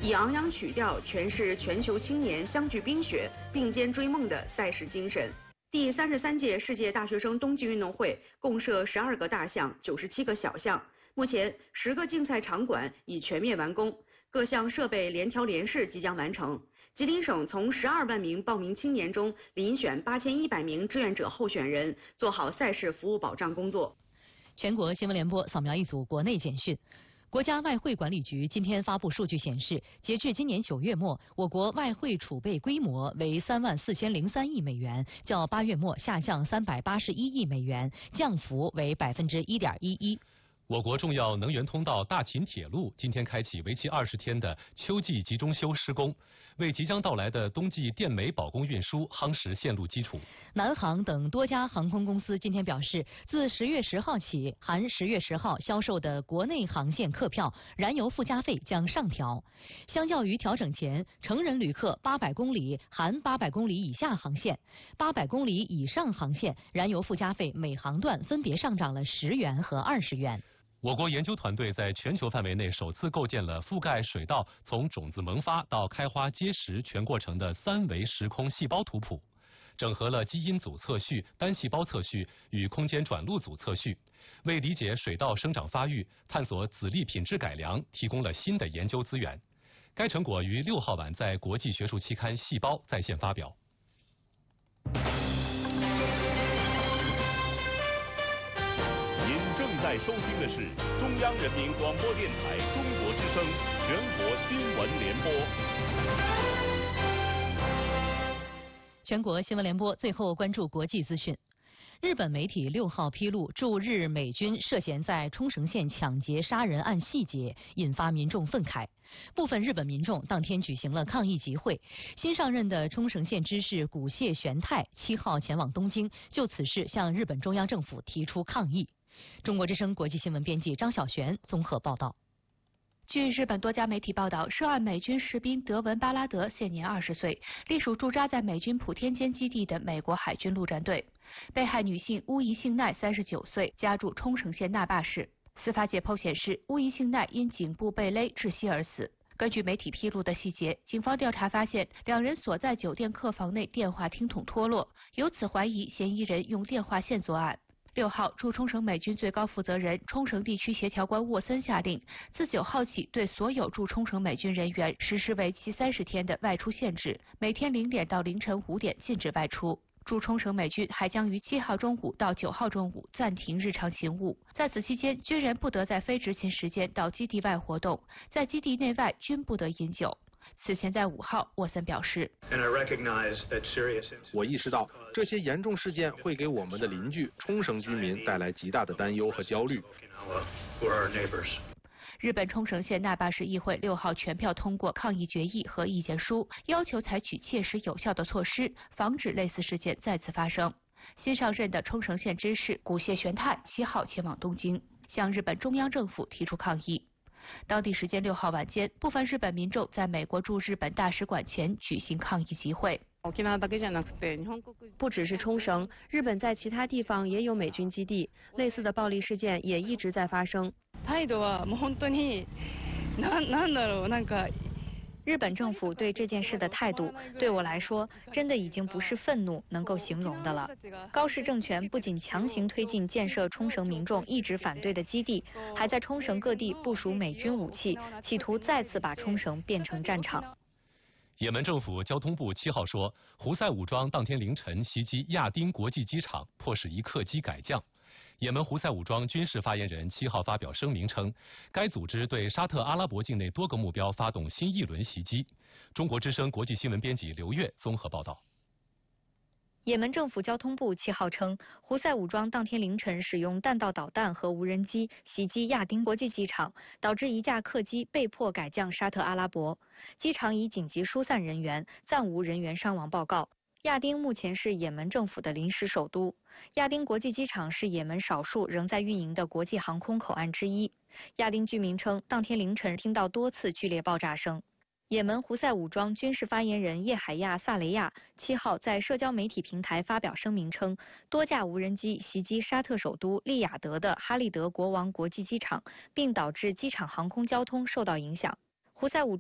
以昂扬曲调诠释全球青年相聚冰雪、并肩追梦的赛事精神。第33届世界大学生冬季运动会共设12个大项、97个小项，目前10个竞赛场馆已全面完工，各项设备联调联试即将完成。吉林省从12万名报名青年中遴选8100名志愿者候选人，做好赛事服务保障工作。 全国新闻联播扫描一组国内简讯。国家外汇管理局今天发布数据显示，截至今年9月末，我国外汇储备规模为34003亿美元，较8月末下降381亿美元，降幅为1.11%。 我国重要能源通道大秦铁路今天开启为期20天的秋季集中修施工，为即将到来的冬季电煤保供运输夯实线路基础。 南航等多家航空公司今天表示，自10月10号起，含10月10号销售的国内航线客票燃油附加费将上调。相较于调整前，成人旅客800公里含800公里以下航线、800公里以上航线燃油附加费每航段分别上涨了10元和20元。 我国研究团队在全球范围内首次构建了覆盖水稻从种子萌发到开花结实全过程的3维时空细胞图谱，整合了基因组测序、单细胞测序与空间转录组测序，为理解水稻生长发育、探索籽粒品质改良提供了新的研究资源。该成果于6号晚在国际学术期刊《细胞》在线发表。 正在收听的是中央人民广播电台中国之声全国新闻联播。 全国新闻联播最后关注国际资讯。日本媒体6号披露驻日美军涉嫌在冲绳县抢劫杀人案细节，引发民众愤慨。部分日本民众当天举行了抗议集会。新上任的冲绳县知事古谢玄太7号前往东京，就此事向日本中央政府提出抗议。中国之声国际新闻编辑张晓璇综合报道。 据日本多家媒体报道，涉案美军士兵德文·巴拉德现年20岁，隶属驻扎在美军普天间基地的美国海军陆战队。被害女性乌宜幸奈39岁，家住冲绳县那霸市。司法解剖显示，乌宜幸奈因颈部被勒窒息而死。根据媒体披露的细节，警方调查发现，两人所在酒店客房内电话听筒脱落，由此怀疑嫌疑人用电话线作案。6号，驻冲绳美军最高负责人、冲绳地区协调官沃森下令，自9号起对所有驻冲绳美军人员实施为期30天的外出限制，每天0点到凌晨5点禁止外出。驻冲绳美军还将于7号中午到9号中午暂停日常勤务，在此期间，军人不得在非执勤时间到基地外活动，在基地内外均不得饮酒。此前在5号，沃森表示， 我意识到这些严重事件会给我们的邻居冲绳居民带来极大的担忧和焦虑。 日本冲绳县那霸市议会6号全票通过抗议决议和意见书，要求采取切实有效的措施，防止类似事件再次发生。新上任的冲绳县知事古谢玄太7号前往东京，向日本中央政府提出抗议。当地时间6号晚间，部分日本民众在美国驻日本大使馆前举行抗议集会。 不只是冲绳，日本在其他地方也有美军基地，类似的暴力事件也一直在发生。 日本政府对这件事的态度，对我来说，真的已经不是愤怒能够形容的了。高市政权不仅强行推进建设冲绳民众一直反对的基地，还在冲绳各地部署美军武器，企图再次把冲绳变成战场。 也门政府交通部7号说，胡塞武装当天凌晨袭击亚丁国际机场，迫使一客机改降。也门胡塞武装军事发言人7号发表声明称，该组织对沙特阿拉伯境内多个目标发动新一轮袭击。中国之声国际新闻编辑刘越综合报道。 也门政府交通部7号称，胡塞武装当天凌晨使用弹道导弹和无人机袭击亚丁国际机场，导致一架客机被迫改降沙特阿拉伯。机场已紧急疏散人员，暂无人员伤亡报告。亚丁目前是也门政府的临时首都。亚丁国际机场是也门少数仍在运营的国际航空口岸之一。亚丁居民称，当天凌晨听到多次剧烈爆炸声。也门胡塞武装军事发言人叶海亚·萨雷亚7号在社交媒体平台发表声明称，多架无人机袭击沙特首都利雅得的哈利德国王国际机场，并导致机场航空交通受到影响。胡塞武